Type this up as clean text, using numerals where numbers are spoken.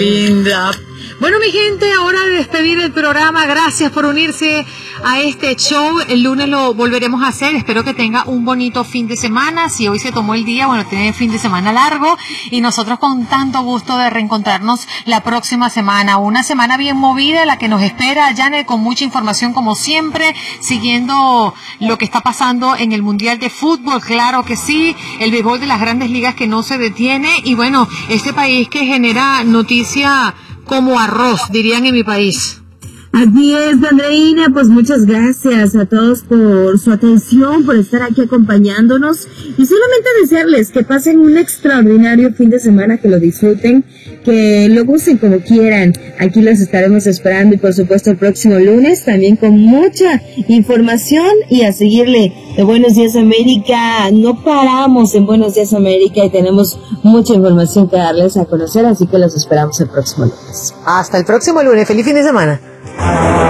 Linda. Bueno, mi gente, hora de despedir el programa. Gracias por unirse a este show. El lunes lo volveremos a hacer. Espero que tenga un bonito fin de semana. Si hoy se tomó el día, bueno, tiene fin de semana largo. Y nosotros con tanto gusto de reencontrarnos la próxima semana. Una semana bien movida, la que nos espera, Janet, con mucha información como siempre, siguiendo lo que está pasando en el Mundial de Fútbol. Claro que sí. El béisbol de las grandes ligas que no se detiene. Y bueno, este país que genera noticia como arroz, dirían en mi país. Así es, Andreina, pues muchas gracias a todos por su atención, por estar aquí acompañándonos y solamente desearles que pasen un extraordinario fin de semana, que lo disfruten, que lo gusten como quieran. Aquí los estaremos esperando y por supuesto el próximo lunes también con mucha información y a seguirle de Buenos Días América. No paramos en Buenos Días América y tenemos mucha información que darles a conocer, así que los esperamos el próximo lunes. Hasta el próximo lunes. Feliz fin de semana.